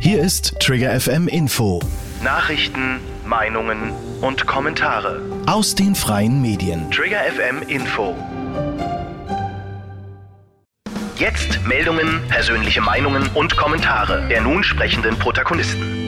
Hier ist Trigger FM Info. Nachrichten, Meinungen und Kommentare aus den freien Medien. Trigger FM Info. Jetzt Meldungen, persönliche Meinungen und Kommentare der nun sprechenden Protagonisten.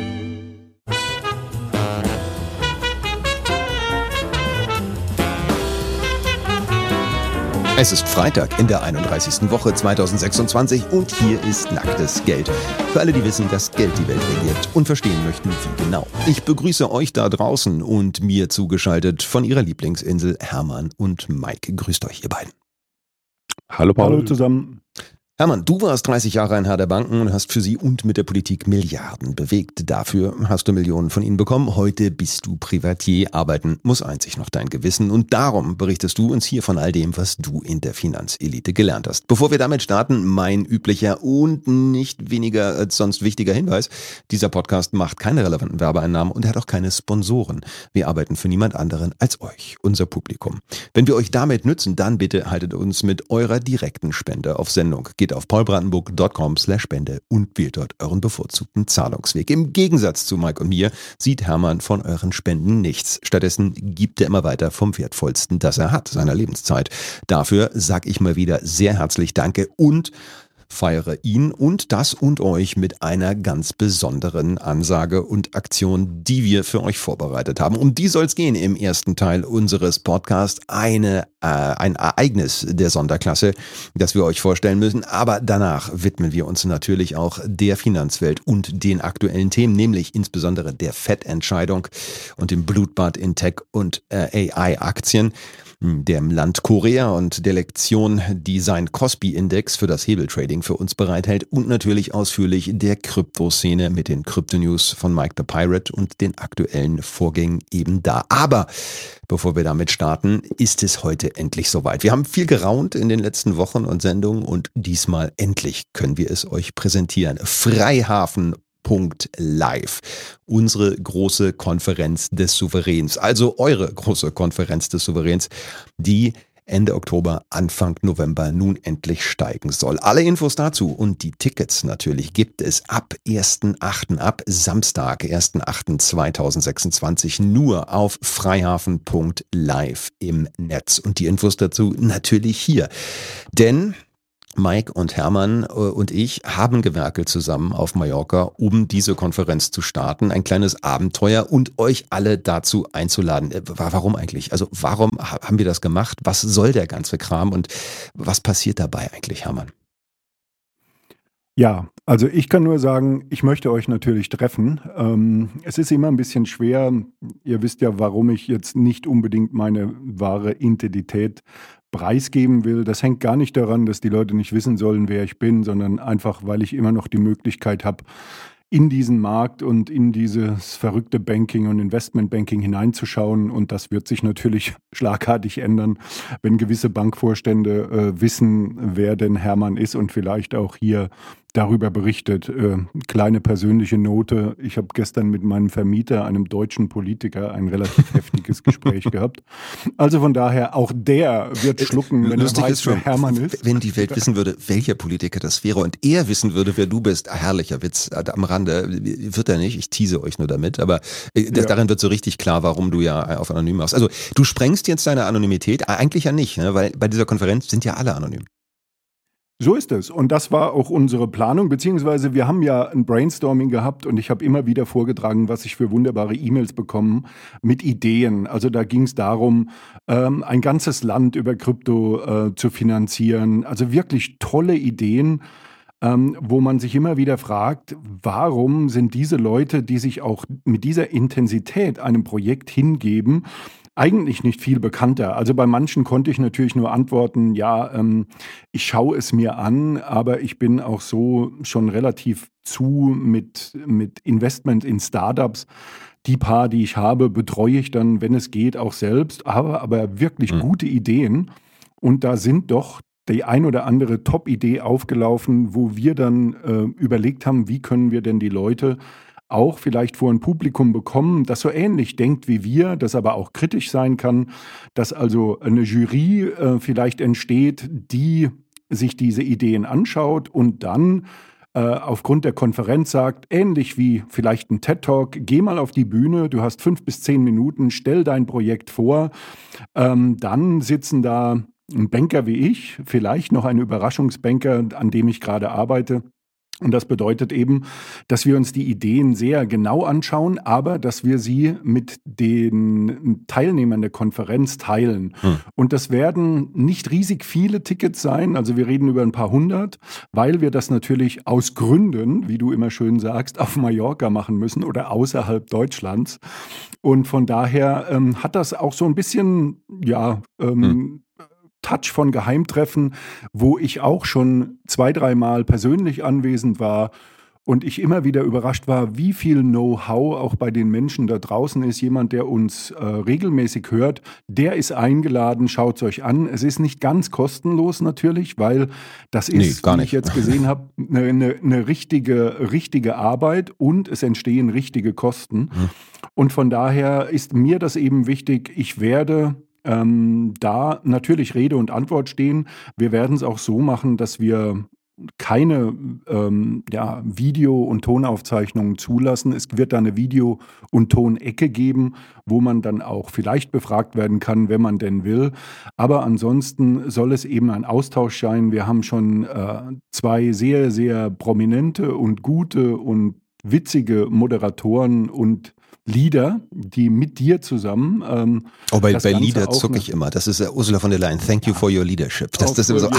Es ist Freitag in der 31. Woche 2026 und hier ist nacktes Geld. Für alle, die wissen, dass Geld die Welt regiert und verstehen möchten, wie genau. Ich begrüße euch da draußen und mir zugeschaltet von ihrer Lieblingsinsel Hermann und Mike. Grüßt euch, ihr beiden. Hallo Paul. Hallo zusammen. Hermann, du warst 30 Jahre ein Herr der Banken und hast für sie und mit der Politik Milliarden bewegt. Dafür hast du Millionen von ihnen bekommen. Heute bist du Privatier. Arbeiten muss einzig noch dein Gewissen. Und darum berichtest du uns hier von all dem, was du in der Finanzelite gelernt hast. Bevor wir damit starten, mein üblicher und nicht weniger als sonst wichtiger Hinweis. Dieser Podcast macht keine relevanten Werbeeinnahmen und er hat auch keine Sponsoren. Wir arbeiten für niemand anderen als euch, unser Publikum. Wenn wir euch damit nützen, dann bitte haltet uns mit eurer direkten Spende auf Sendung. Geht auf paulbrandenburg.com/Spende und wählt dort euren bevorzugten Zahlungsweg. Im Gegensatz zu Mike und mir sieht Hermann von euren Spenden nichts. Stattdessen gibt er immer weiter vom Wertvollsten, das er hat, seiner Lebenszeit. Dafür sage ich mal wieder sehr herzlich Danke und feiere ihn und das und euch mit einer ganz besonderen Ansage und Aktion, die wir für euch vorbereitet haben. Um die soll es gehen im ersten Teil unseres Podcasts. Ein Ereignis der Sonderklasse, das wir euch vorstellen müssen. Aber danach widmen wir uns natürlich auch der Finanzwelt und den aktuellen Themen, nämlich insbesondere der FED-Entscheidung und dem Blutbad in Tech- und AI-Aktien, dem Land Korea und der Lektion, die sein Kospi-Index für das Hebeltrading für uns bereithält und natürlich ausführlich der Kryptoszene mit den Krypto-News von Mike the Pirate und den aktuellen Vorgängen eben da. Aber bevor wir damit starten, ist es heute endlich soweit. Wir haben viel geraunt in den letzten Wochen und Sendungen und diesmal endlich können wir es euch präsentieren. Freihafen.live, unsere große Konferenz des Souveräns, also eure große Konferenz des Souveräns, die Ende Oktober, Anfang November nun endlich steigen soll. Alle Infos dazu und die Tickets natürlich gibt es ab 1.8., ab Samstag, 1.8.2026 nur auf freihafen.live im Netz. Und die Infos dazu natürlich hier. Denn Mike und Hermann und ich haben gewerkelt zusammen auf Mallorca, um diese Konferenz zu starten. Ein kleines Abenteuer und euch alle dazu einzuladen. Warum eigentlich? Also warum haben wir das gemacht? Was soll der ganze Kram und was passiert dabei eigentlich, Hermann? Ja, also ich kann nur sagen, ich möchte euch natürlich treffen. Es ist immer ein bisschen schwer. Ihr wisst ja, warum ich jetzt nicht unbedingt meine wahre Identität preisgeben will. Das hängt gar nicht daran, dass die Leute nicht wissen sollen, wer ich bin, sondern einfach, weil ich immer noch die Möglichkeit habe, in diesen Markt und in dieses verrückte Banking und Investmentbanking hineinzuschauen. Und das wird sich natürlich schlagartig ändern, wenn gewisse Bankvorstände wissen, wer denn Hermann ist und vielleicht auch hier darüber berichtet. Kleine persönliche Note. Ich habe gestern mit meinem Vermieter, einem deutschen Politiker, ein relativ heftiges Gespräch gehabt. Also von daher, auch der wird schlucken, wenn er weiß, wer Hermann ist. Wenn die Welt wissen würde, welcher Politiker das wäre und er wissen würde, wer du bist, herrlicher Witz am Rande, wird er nicht, ich tease euch nur damit, aber darin wird so richtig klar, warum du ja auf anonym machst. Also du sprengst jetzt deine Anonymität, eigentlich ja nicht, ne? Weil bei dieser Konferenz sind ja alle anonym. So ist es. Und das war auch unsere Planung, beziehungsweise wir haben ja ein Brainstorming gehabt und ich habe immer wieder vorgetragen, was ich für wunderbare E-Mails bekomme mit Ideen. Also da ging es darum, ein ganzes Land über Krypto zu finanzieren. Also wirklich tolle Ideen, wo man sich immer wieder fragt, warum sind diese Leute, die sich auch mit dieser Intensität einem Projekt hingeben, eigentlich nicht viel bekannter. Also bei manchen konnte ich natürlich nur antworten, ja, ich schaue es mir an, aber ich bin auch so schon relativ mit Investment in Startups. Die paar, die ich habe, betreue ich dann, wenn es geht, auch selbst. Aber wirklich gute Ideen. Und da sind doch die ein oder andere Top-Idee aufgelaufen, wo wir dann überlegt haben, wie können wir denn die Leute auch vielleicht vor ein Publikum bekommen, das so ähnlich denkt wie wir, das aber auch kritisch sein kann, dass also eine Jury vielleicht entsteht, die sich diese Ideen anschaut und dann aufgrund der Konferenz sagt, ähnlich wie vielleicht ein TED-Talk, geh mal auf die Bühne, du hast 5 bis 10 Minuten, stell dein Projekt vor. Dann sitzen da ein Banker wie ich, vielleicht noch ein Überraschungsbanker, an dem ich gerade arbeite. Und das bedeutet eben, dass wir uns die Ideen sehr genau anschauen, aber dass wir sie mit den Teilnehmern der Konferenz teilen. Und das werden nicht riesig viele Tickets sein, also wir reden über ein paar hundert, weil wir das natürlich aus Gründen, wie du immer schön sagst, auf Mallorca machen müssen oder außerhalb Deutschlands. Und von daher hat das auch so ein bisschen, Touch von Geheimtreffen, wo ich auch schon 2-3 Mal persönlich anwesend war und ich immer wieder überrascht war, wie viel Know-how auch bei den Menschen da draußen ist. Jemand, der uns regelmäßig hört, der ist eingeladen, schaut es euch an. Es ist nicht ganz kostenlos natürlich, weil das ist, wie ich jetzt gesehen habe, eine richtige Arbeit und es entstehen richtige Kosten. Und von daher ist mir das eben wichtig, ich werde da natürlich Rede und Antwort stehen. Wir werden es auch so machen, dass wir keine Video- und Tonaufzeichnungen zulassen. Es wird da eine Video- und Tonecke geben, wo man dann auch vielleicht befragt werden kann, wenn man denn will. Aber ansonsten soll es eben ein Austausch sein. Wir haben schon 2 sehr, sehr prominente und gute und witzige Moderatoren und Leader, die mit dir zusammen. Bei Leader zucke ich immer. Das ist Ursula von der Leyen. Thank you for your leadership. Das ist immer so,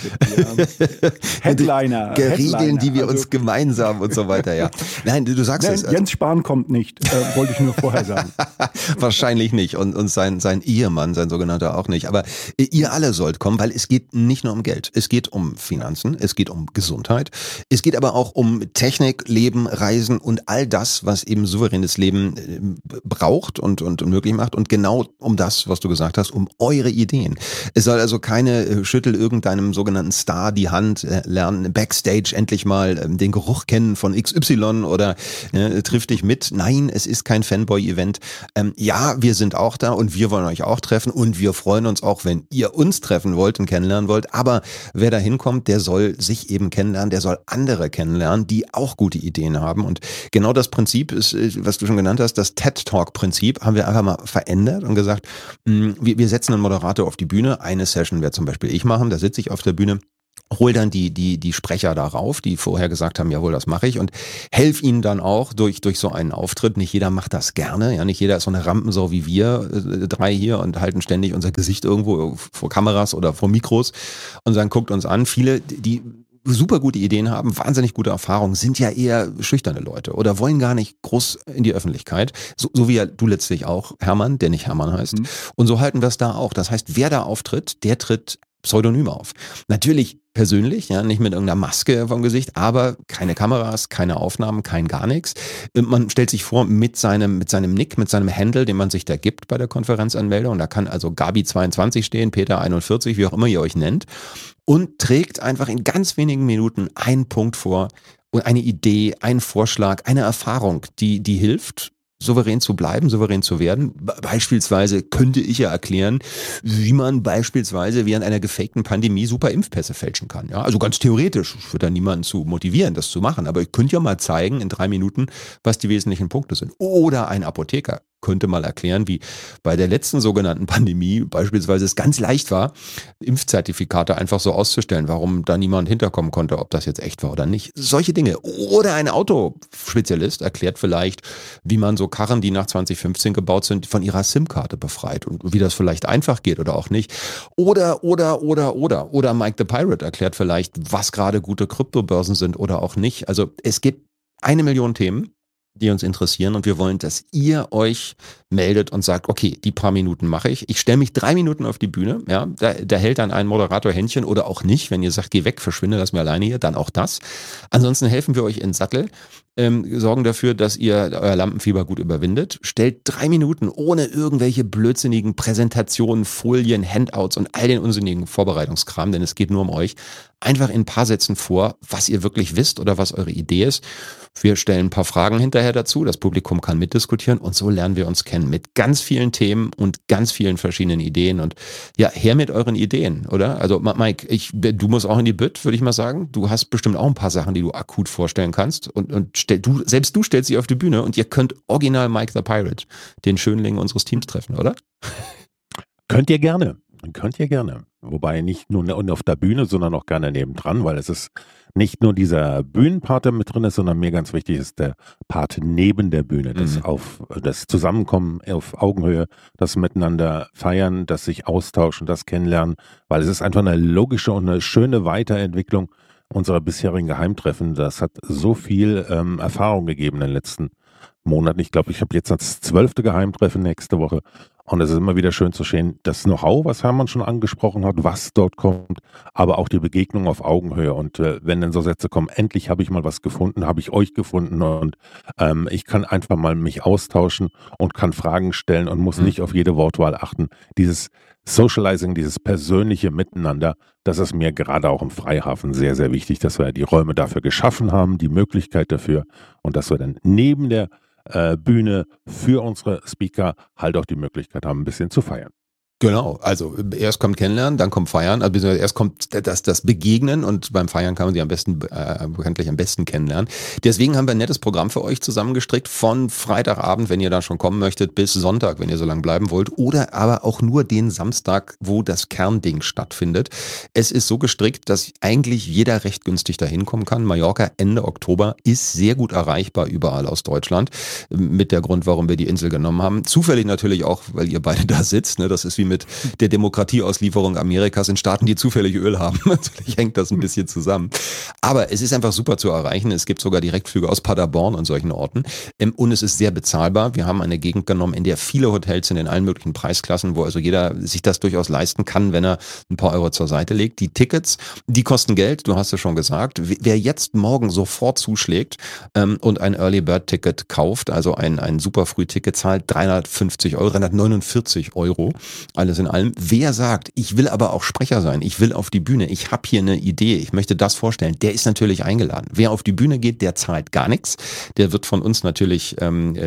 Headliner. Regeln, die wir uns gemeinsam und so weiter, ja. Nein, du sagst es. Jens Spahn kommt nicht, wollte ich nur vorher sagen. Wahrscheinlich nicht und sein Ehemann, sein sogenannter auch nicht. Aber ihr alle sollt kommen, weil es geht nicht nur um Geld. Es geht um Finanzen, es geht um Gesundheit, es geht aber auch um Technik, Leben, Reisen und all das, was eben souveränes Leben braucht und möglich macht und genau um das, was du gesagt hast, um eure Ideen. Es soll also keine schüttel irgendeinem sogenannten Star die Hand, lernen Backstage endlich mal den Geruch kennen von XY oder triff dich mit. Nein, es ist kein Fanboy-Event. Ja, wir sind auch da und wir wollen euch auch treffen und wir freuen uns auch, wenn ihr uns treffen wollt und kennenlernen wollt, aber wer da hinkommt, der soll sich eben kennenlernen, der soll andere kennenlernen, die auch gute Ideen haben und genau das Prinzip ist, was du schon genannt hast, das TED-Talk-Prinzip haben wir einfach mal verändert und gesagt, wir setzen einen Moderator auf die Bühne. Eine Session werde zum Beispiel ich machen, da sitze ich auf der Bühne, hol dann die Sprecher darauf, die vorher gesagt haben, jawohl, das mache ich und helf ihnen dann auch durch so einen Auftritt. Nicht jeder macht das gerne, ja, nicht jeder ist so eine Rampensau wie wir 3 hier und halten ständig unser Gesicht irgendwo vor Kameras oder vor Mikros und sagen, guckt uns an. Viele, die super gute Ideen haben, wahnsinnig gute Erfahrungen, sind ja eher schüchterne Leute oder wollen gar nicht groß in die Öffentlichkeit. So wie ja du letztlich auch, Hermann, der nicht Hermann heißt. Und so halten wir es da auch. Das heißt, wer da auftritt, der tritt pseudonym auf. Natürlich persönlich, ja, nicht mit irgendeiner Maske vom Gesicht, aber keine Kameras, keine Aufnahmen, kein gar nichts. Man stellt sich vor mit seinem Nick, mit seinem Handle, den man sich da gibt bei der Konferenzanmeldung. Da kann also Gabi22 stehen, Peter41, wie auch immer ihr euch nennt. Und trägt einfach in ganz wenigen Minuten einen Punkt vor und eine Idee, einen Vorschlag, eine Erfahrung, die hilft, souverän zu bleiben, souverän zu werden. Beispielsweise könnte ich ja erklären, wie man beispielsweise während einer gefakten Pandemie super Impfpässe fälschen kann. Ja, also ganz theoretisch. Ich würde da niemanden zu motivieren, das zu machen. Aber ich könnte ja mal zeigen in 3 Minuten, was die wesentlichen Punkte sind. Oder ein Apotheker könnte mal erklären, wie bei der letzten sogenannten Pandemie beispielsweise es ganz leicht war, Impfzertifikate einfach so auszustellen, warum da niemand hinterkommen konnte, ob das jetzt echt war oder nicht. Solche Dinge. Oder ein Autospezialist erklärt vielleicht, wie man so Karren, die nach 2015 gebaut sind, von ihrer SIM-Karte befreit und wie das vielleicht einfach geht oder auch nicht. Oder Mike the Pirate erklärt vielleicht, was gerade gute Kryptobörsen sind oder auch nicht. Also es gibt 1 Million Themen, die uns interessieren und wir wollen, dass ihr euch meldet und sagt, okay, die paar Minuten mache ich. Ich stelle mich 3 Minuten auf die Bühne, ja, da hält dann ein Moderator Händchen oder auch nicht. Wenn ihr sagt, geh weg, verschwinde, lass mir alleine hier, dann auch das. Ansonsten helfen wir euch in Sattel, sorgen dafür, dass ihr euer Lampenfieber gut überwindet. Stellt 3 Minuten ohne irgendwelche blödsinnigen Präsentationen, Folien, Handouts und all den unsinnigen Vorbereitungskram, denn es geht nur um euch, einfach in ein paar Sätzen vor, was ihr wirklich wisst oder was eure Idee ist. Wir stellen ein paar Fragen hinterher dazu, das Publikum kann mitdiskutieren und so lernen wir uns kennen mit ganz vielen Themen und ganz vielen verschiedenen Ideen und ja, her mit euren Ideen, oder? Also Mike, du musst auch in die Bütt, würde ich mal sagen. Du hast bestimmt auch ein paar Sachen, die du akut vorstellen kannst und selbst du stellst sie auf die Bühne und ihr könnt original Mike the Pirate, den Schönling unseres Teams treffen, oder? Könnt ihr gerne. Wobei nicht nur auf der Bühne, sondern auch gerne nebendran, weil es ist nicht nur dieser Bühnenpart, der mit drin ist, sondern mir ganz wichtig ist der Part neben der Bühne. Das Zusammenkommen auf Augenhöhe, das Miteinander feiern, das sich austauschen, das Kennenlernen, weil es ist einfach eine logische und eine schöne Weiterentwicklung unserer bisherigen Geheimtreffen. Das hat so viel Erfahrung gegeben in den letzten Monaten. Ich glaube, ich habe jetzt das 12. Geheimtreffen nächste Woche. Und es ist immer wieder schön zu sehen, das Know-how, was Hermann schon angesprochen hat, was dort kommt, aber auch die Begegnung auf Augenhöhe. Und wenn dann so Sätze kommen, endlich habe ich mal was gefunden, habe ich euch gefunden und ich kann einfach mal mich austauschen und kann Fragen stellen und muss nicht auf jede Wortwahl achten. Dieses Socializing, dieses persönliche Miteinander, das ist mir gerade auch im Freihafen sehr, sehr wichtig, dass wir die Räume dafür geschaffen haben, die Möglichkeit dafür und dass wir dann neben der Bühne für unsere Speaker halt auch die Möglichkeit haben, ein bisschen zu feiern. Genau, also erst kommt Kennenlernen, dann kommt Feiern, also erst kommt das Begegnen und beim Feiern kann man sie bekanntlich am besten kennenlernen. Deswegen haben wir ein nettes Programm für euch zusammengestrickt von Freitagabend, wenn ihr da schon kommen möchtet, bis Sonntag, wenn ihr so lange bleiben wollt, oder aber auch nur den Samstag, wo das Kernding stattfindet. Es ist so gestrickt, dass eigentlich jeder recht günstig dahin kommen kann. Mallorca Ende Oktober ist sehr gut erreichbar überall aus Deutschland, mit der Grund, warum wir die Insel genommen haben. Zufällig natürlich auch, weil ihr beide da sitzt, ne? Das ist wie mit der Demokratieauslieferung Amerikas in Staaten, die zufällig Öl haben. Natürlich hängt das ein bisschen zusammen. Aber es ist einfach super zu erreichen. Es gibt sogar Direktflüge aus Paderborn und solchen Orten. Und es ist sehr bezahlbar. Wir haben eine Gegend genommen, in der viele Hotels sind in allen möglichen Preisklassen, wo also jeder sich das durchaus leisten kann, wenn er ein paar Euro zur Seite legt. Die Tickets, die kosten Geld, du hast es schon gesagt. Wer jetzt morgen sofort zuschlägt und ein Early Bird Ticket kauft, also ein super Frühticket, zahlt 350 Euro, 349 Euro. Alles in allem. Wer sagt, ich will aber auch Sprecher sein, ich will auf die Bühne, ich habe hier eine Idee, ich möchte das vorstellen, der ist natürlich eingeladen. Wer auf die Bühne geht, der zahlt gar nichts. Der wird von uns natürlich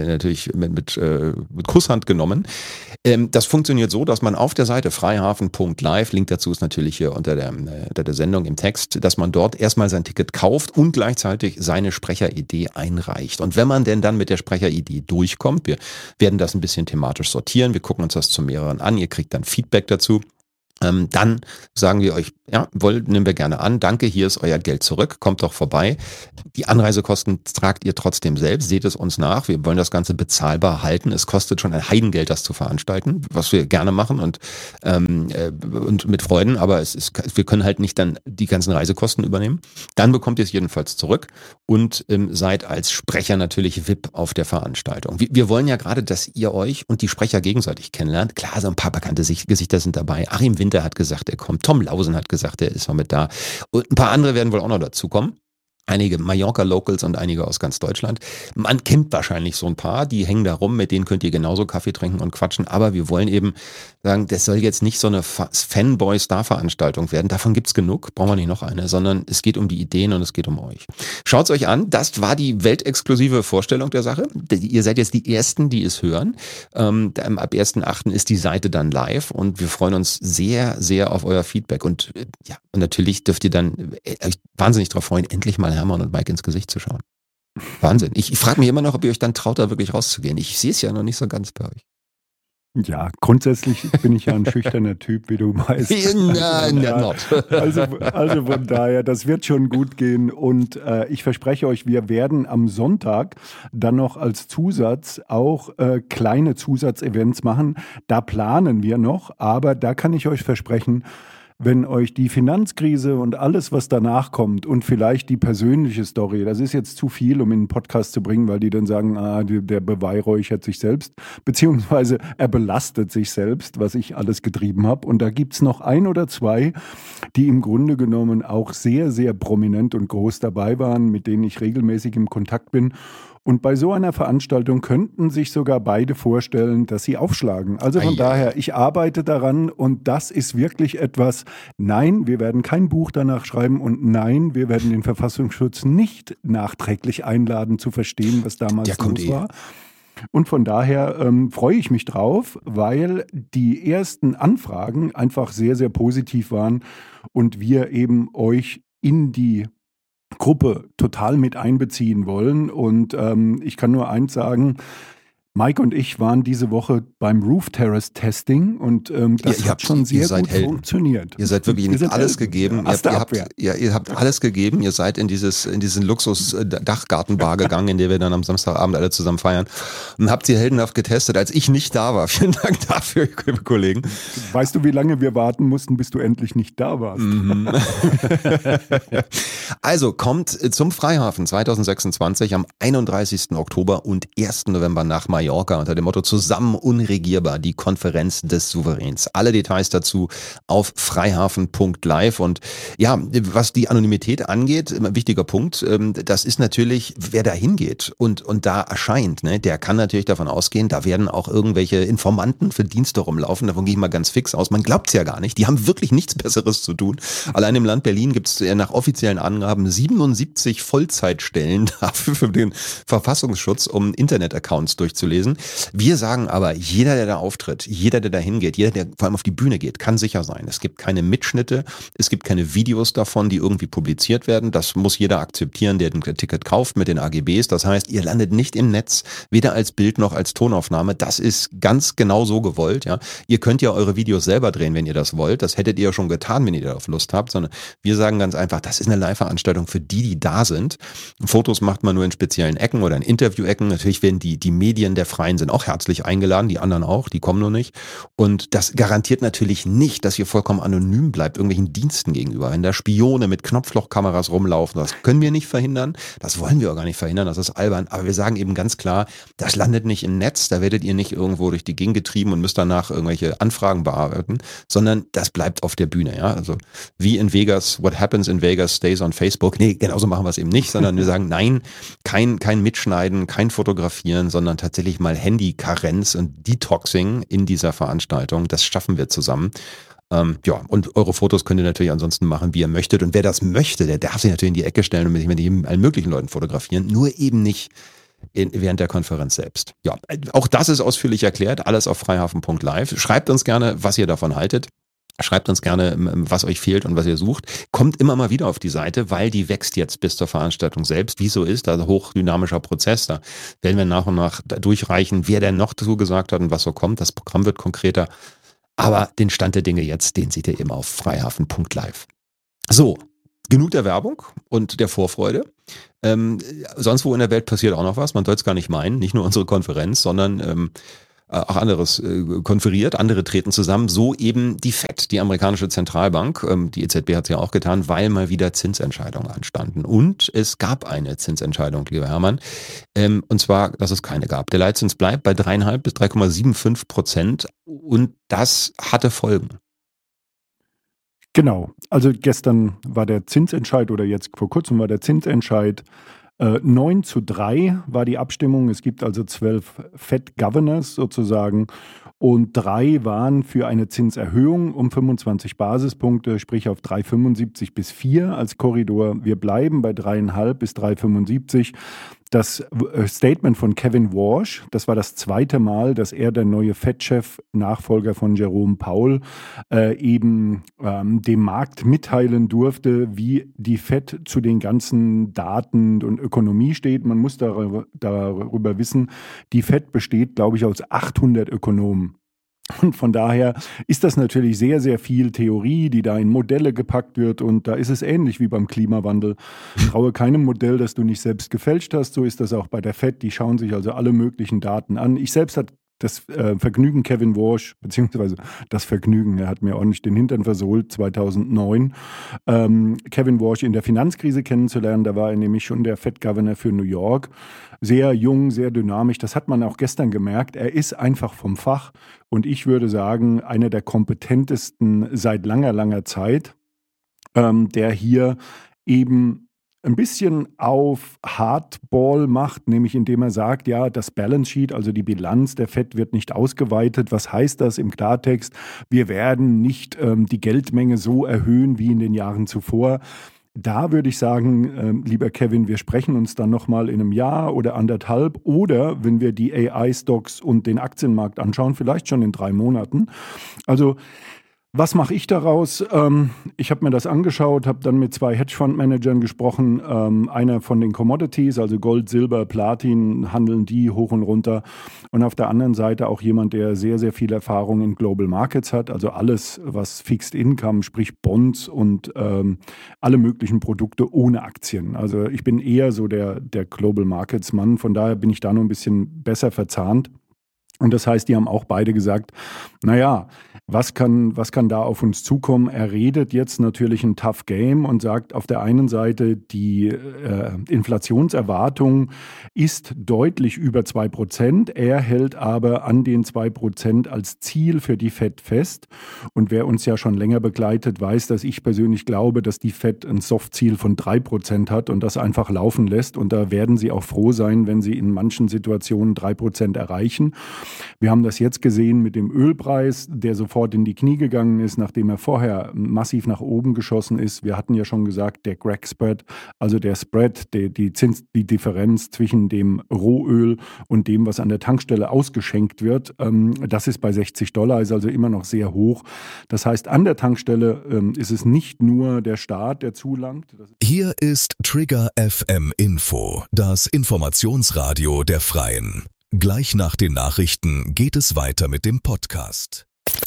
mit Kusshand genommen. Das funktioniert so, dass man auf der Seite freihafen.live, Link dazu ist natürlich hier unter der Sendung im Text, dass man dort erstmal sein Ticket kauft und gleichzeitig seine Sprecheridee einreicht. Und wenn man denn dann mit der Sprecheridee durchkommt, wir werden das ein bisschen thematisch sortieren, wir gucken uns das zu mehreren an, ihr kriegt dann Feedback dazu. Dann sagen wir euch, ja, nehmen wir gerne an, danke, hier ist euer Geld zurück, kommt doch vorbei. Die Anreisekosten tragt ihr trotzdem selbst, seht es uns nach, wir wollen das Ganze bezahlbar halten. Es kostet schon ein Heidengeld, das zu veranstalten, was wir gerne machen und mit Freuden, aber wir können halt nicht dann die ganzen Reisekosten übernehmen. Dann bekommt ihr es jedenfalls zurück und seid als Sprecher natürlich VIP auf der Veranstaltung. Wir wollen ja gerade, dass ihr euch und die Sprecher gegenseitig kennenlernt. Klar, so ein paar bekannte Gesichter sind dabei. Achim Winter hat gesagt, er kommt. Tom Lausen hat gesagt, er ist noch mit da. Und ein paar andere werden wohl auch noch dazukommen. Einige Mallorca-Locals und einige aus ganz Deutschland. Man kennt wahrscheinlich so ein paar, die hängen da rum, mit denen könnt ihr genauso Kaffee trinken und quatschen. Aber wir wollen eben sagen, das soll jetzt nicht so eine Fanboy-Star-Veranstaltung werden. Davon gibt's genug, brauchen wir nicht noch eine, sondern es geht um die Ideen und es geht um euch. Schaut's euch an, das war die weltexklusive Vorstellung der Sache. Ihr seid jetzt die Ersten, die es hören. Ab 1.8. ist die Seite dann live und wir freuen uns sehr, sehr auf euer Feedback. Und ja, und natürlich dürft ihr dann euch wahnsinnig darauf freuen, endlich mal Hermann und Mike ins Gesicht zu schauen. Wahnsinn. Ich frage mich immer noch, ob ihr euch dann traut, da wirklich rauszugehen. Ich sehe es ja noch nicht so ganz bei euch. Ja, grundsätzlich bin ich ja ein schüchterner Typ, wie du weißt. Also von daher, das wird schon gut gehen. Und ich verspreche euch, wir werden am Sonntag dann noch als Zusatz auch kleine Zusatzevents machen. Da planen wir noch, aber da kann ich euch versprechen, wenn euch die Finanzkrise und alles, was danach kommt und vielleicht die persönliche Story, das ist jetzt zu viel, um in einen Podcast zu bringen, weil die dann sagen, der beweihräuchert sich selbst, beziehungsweise er belastet sich selbst, was ich alles getrieben habe. Und da gibt's noch ein oder zwei, die im Grunde genommen auch sehr, sehr prominent und groß dabei waren, mit denen ich regelmäßig im Kontakt bin. Und bei so einer Veranstaltung könnten sich sogar beide vorstellen, dass sie aufschlagen. Also von daher, ich arbeite daran und das ist wirklich etwas, nein, wir werden kein Buch danach schreiben und nein, wir werden den Verfassungsschutz nicht nachträglich einladen zu verstehen, was damals los war. Und von daher freue ich mich drauf, weil die ersten Anfragen einfach sehr, sehr positiv waren und wir eben euch in die Gruppe total mit einbeziehen wollen. Und ich kann nur eins sagen, Mike und ich waren diese Woche beim Roof Terrace Testing und das hat schon sehr gut funktioniert. Ihr seid wirklich alles gegeben. Ihr habt alles gegeben. Ihr seid in diesen Luxus-Dachgartenbar gegangen, in der wir dann am Samstagabend alle zusammen feiern und habt sie heldenhaft getestet, als ich nicht da war. Vielen Dank dafür, liebe Kollegen. Weißt du, wie lange wir warten mussten, bis du endlich nicht da warst? Also kommt zum Freihafen 2026 am 31. Oktober und 1. November nach Mallorca unter dem Motto Zusammen unregierbar, die Konferenz des Souveräns. Alle Details dazu auf freihafen.live. Und ja, was die Anonymität angeht, ein wichtiger Punkt, das ist natürlich, wer da hingeht und da erscheint, ne, der kann natürlich davon ausgehen, da werden auch irgendwelche Informanten für Dienste rumlaufen. Davon gehe ich mal ganz fix aus. Man glaubt es ja gar nicht. Die haben wirklich nichts Besseres zu tun. Allein im Land Berlin gibt es nach offiziellen Angaben 77 Vollzeitstellen dafür für den Verfassungsschutz, um Internet-Accounts durchzulesen. Wir sagen aber, jeder, der da auftritt, jeder, der da hingeht, jeder, der vor allem auf die Bühne geht, kann sicher sein. Es gibt keine Mitschnitte, es gibt keine Videos davon, die irgendwie publiziert werden. Das muss jeder akzeptieren, der ein Ticket kauft mit den AGBs. Das heißt, ihr landet nicht im Netz, weder als Bild noch als Tonaufnahme. Das ist ganz genau so gewollt. Ja. Ihr könnt ja eure Videos selber drehen, wenn ihr das wollt. Das hättet ihr ja schon getan, wenn ihr darauf Lust habt. Sondern wir sagen ganz einfach, das ist eine Live-Veranstaltung für die da sind. Fotos macht man nur in speziellen Ecken oder in Interview-Ecken. Natürlich werden die Medien der Freien sind auch herzlich eingeladen, die anderen auch, die kommen nur nicht. Und das garantiert natürlich nicht, dass ihr vollkommen anonym bleibt, irgendwelchen Diensten gegenüber. Wenn da Spione mit Knopflochkameras rumlaufen, das können wir nicht verhindern, das wollen wir auch gar nicht verhindern, das ist albern. Aber wir sagen eben ganz klar, das landet nicht im Netz, da werdet ihr nicht irgendwo durch die Gegend getrieben und müsst danach irgendwelche Anfragen bearbeiten, sondern das bleibt auf der Bühne. Ja? Also wie in Vegas, what happens in Vegas stays on Facebook. Nee, genauso machen wir es eben nicht, sondern wir sagen, nein, kein Mitschneiden, kein Fotografieren, sondern tatsächlich mal Handy-Karenz und Detoxing in dieser Veranstaltung. Das schaffen wir zusammen. Ja, und eure Fotos könnt ihr natürlich ansonsten machen, wie ihr möchtet. Und wer das möchte, der darf sich natürlich in die Ecke stellen und mit allen möglichen Leuten fotografieren. Nur eben nicht während der Konferenz selbst. Ja, auch das ist ausführlich erklärt. Alles auf freihafen.live. Schreibt uns gerne, was ihr davon haltet. Schreibt uns gerne, was euch fehlt und was ihr sucht. Kommt immer mal wieder auf die Seite, weil die wächst jetzt bis zur Veranstaltung selbst. Wie so ist, also hochdynamischer Prozess. Da werden wir nach und nach durchreichen, wer denn noch dazu gesagt hat und was so kommt. Das Programm wird konkreter. Aber den Stand der Dinge jetzt, den seht ihr eben auf freihafen.live. So, genug der Werbung und der Vorfreude. Sonst wo in der Welt passiert auch noch was. Man soll es gar nicht meinen. Nicht nur unsere Konferenz, sondern auch anderes konferiert, andere treten zusammen, so eben die FED, die amerikanische Zentralbank, die EZB hat es ja auch getan, weil mal wieder Zinsentscheidungen anstanden. Und es gab eine Zinsentscheidung, lieber Hermann, und zwar, dass es keine gab. Der Leitzins bleibt bei 3,5 bis 3,75% und das hatte Folgen. Genau, also gestern war der Zinsentscheid oder jetzt vor kurzem war der Zinsentscheid. 9:3 war die Abstimmung. Es gibt also 12 Fed Governors sozusagen und 3 waren für eine Zinserhöhung um 25 Basispunkte, sprich auf 3,75 bis 4 als Korridor. Wir bleiben bei 3,5 bis 3,75. Das Statement von Kevin Warsh, das war das zweite Mal, dass er, der neue Fed-Chef, Nachfolger von Jerome Powell, dem Markt mitteilen durfte, wie die Fed zu den ganzen Daten und Ökonomie steht. Man muss darüber wissen, die Fed besteht, glaube ich, aus 800 Ökonomen. Und von daher ist das natürlich sehr, sehr viel Theorie, die da in Modelle gepackt wird. Und da ist es ähnlich wie beim Klimawandel. Traue keinem Modell, das du nicht selbst gefälscht hast. So ist das auch bei der FED. Die schauen sich also alle möglichen Daten an. Ich selbst hatte das Vergnügen, Kevin Warsh, beziehungsweise das Vergnügen, er hat mir ordentlich den Hintern versohlt, 2009, Kevin Warsh in der Finanzkrise kennenzulernen. Da war er nämlich schon der Fed-Governor für New York. Sehr jung, sehr dynamisch. Das hat man auch gestern gemerkt. Er ist einfach vom Fach und ich würde sagen, einer der kompetentesten seit langer, langer Zeit, der hier eben ein bisschen auf Hardball macht, nämlich indem er sagt, ja, das Balance Sheet, also die Bilanz der Fed wird nicht ausgeweitet. Was heißt das im Klartext? Wir werden nicht die Geldmenge so erhöhen wie in den Jahren zuvor. Da würde ich sagen, lieber Kevin, wir sprechen uns dann nochmal in einem Jahr oder anderthalb oder wenn wir die AI-Stocks und den Aktienmarkt anschauen, vielleicht schon in 3 Monaten. Also was mache ich daraus? Ich habe mir das angeschaut, habe dann mit 2 Hedgefonds-Managern gesprochen. Einer von den Commodities, also Gold, Silber, Platin, handeln die hoch und runter. Und auf der anderen Seite auch jemand, der sehr, sehr viel Erfahrung in Global Markets hat. Also alles, was Fixed Income, sprich Bonds und alle möglichen Produkte ohne Aktien. Also ich bin eher so der Global Markets Mann. Von daher bin ich da noch ein bisschen besser verzahnt. Und das heißt, die haben auch beide gesagt, naja, was kann da auf uns zukommen? Er redet jetzt natürlich ein Tough Game und sagt auf der einen Seite, die Inflationserwartung ist deutlich über 2%. Er hält aber an den 2% als Ziel für die Fed fest. Und wer uns ja schon länger begleitet, weiß, dass ich persönlich glaube, dass die Fed ein Soft-Ziel von 3% hat und das einfach laufen lässt. Und da werden sie auch froh sein, wenn sie in manchen Situationen 3% erreichen. Wir haben das jetzt gesehen mit dem Ölpreis, der sofort in die Knie gegangen ist, nachdem er vorher massiv nach oben geschossen ist. Wir hatten ja schon gesagt, der Crack Spread, also der Spread, die Differenz zwischen dem Rohöl und dem, was an der Tankstelle ausgeschenkt wird, das ist bei $60, ist also immer noch sehr hoch. Das heißt, an der Tankstelle ist es nicht nur der Staat, der zulangt. Hier ist Trigger FM Info, das Informationsradio der Freien. Gleich nach den Nachrichten geht es weiter mit dem Podcast.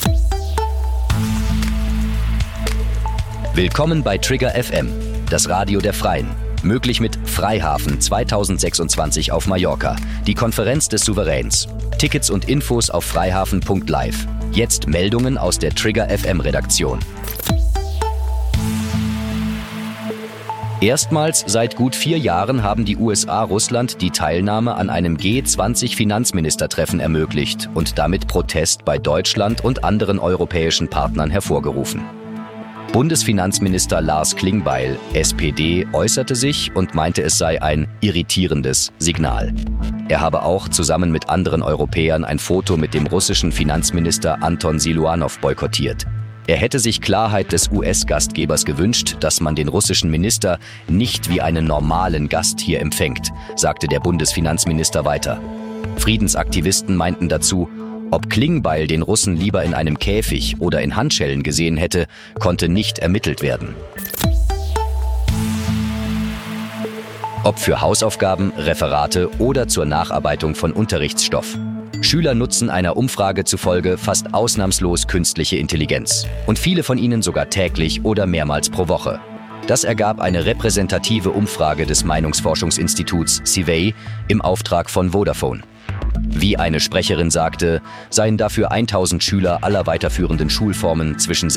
Willkommen bei Trigger FM, das Radio der Freien. Möglich mit Freihafen 2026 auf Mallorca, die Konferenz des Souveräns. Tickets und Infos auf freihafen.live. Jetzt Meldungen aus der Trigger FM Redaktion. Erstmals seit gut 4 Jahren haben die USA Russland die Teilnahme an einem G20-Finanzministertreffen ermöglicht und damit Protest bei Deutschland und anderen europäischen Partnern hervorgerufen. Bundesfinanzminister Lars Klingbeil, SPD, äußerte sich und meinte, es sei ein irritierendes Signal. Er habe auch zusammen mit anderen Europäern ein Foto mit dem russischen Finanzminister Anton Siluanow boykottiert. Er hätte sich Klarheit des US-Gastgebers gewünscht, dass man den russischen Minister nicht wie einen normalen Gast hier empfängt, sagte der Bundesfinanzminister weiter. Friedensaktivisten meinten dazu, ob Klingbeil den Russen lieber in einem Käfig oder in Handschellen gesehen hätte, konnte nicht ermittelt werden. Ob für Hausaufgaben, Referate oder zur Nacharbeitung von Unterrichtsstoff. Schüler nutzen einer Umfrage zufolge fast ausnahmslos künstliche Intelligenz. Und viele von ihnen sogar täglich oder mehrmals pro Woche. Das ergab eine repräsentative Umfrage des Meinungsforschungsinstituts CIVEI im Auftrag von Vodafone. Wie eine Sprecherin sagte, seien dafür 1000 Schüler aller weiterführenden Schulformen zwischen